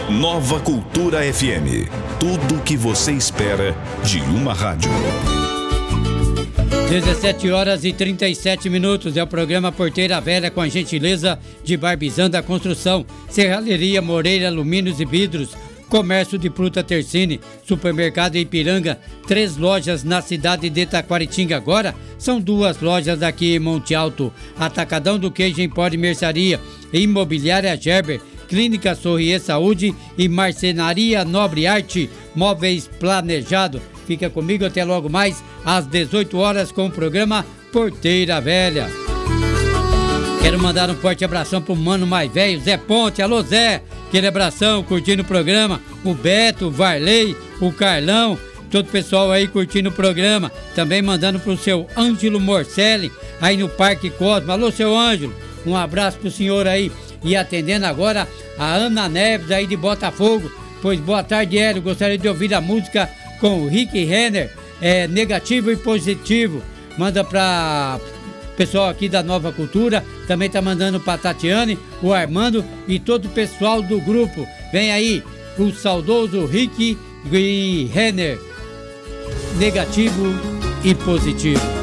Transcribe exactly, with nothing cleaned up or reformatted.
Nova Cultura F M. Tudo o que você espera de uma rádio. dezessete horas e trinta e sete minutos. É o programa Porteira Velha com a gentileza de Barbizan da Construção, Serralheria Moreira Alumínios e Vidros, Comércio de Fruta Tercine, Supermercado Ipiranga, três lojas na cidade de Taquaritinga. Agora são duas lojas aqui em Monte Alto. Atacadão do Queijo Empório e Mercearia, Imobiliária Gerber, Clínica Sorrier Saúde e Marcenaria Nobre Arte, Móveis Planejado. Fica comigo até logo mais às dezoito horas com o programa Porteira Velha. Quero mandar um forte abração pro mano mais velho, Zé Ponte. Alô, Zé, aquele abração, curtindo o programa. O Beto, o Varley, o Carlão, todo o pessoal aí curtindo o programa. Também mandando pro seu Ângelo Morcelli, aí no Parque Cosmo. Alô, seu Ângelo, um abraço pro senhor aí. E atendendo agora a Ana Neves aí de Botafogo. Pois boa tarde, Hélio. Gostaria de ouvir a música com o Rick Renner, é Negativo e Positivo. Manda pra pessoal aqui da Nova Cultura. Também tá mandando pra Tatiane, o Armando e todo o pessoal do grupo. Vem aí o saudoso Rick Renner, Negativo e Positivo.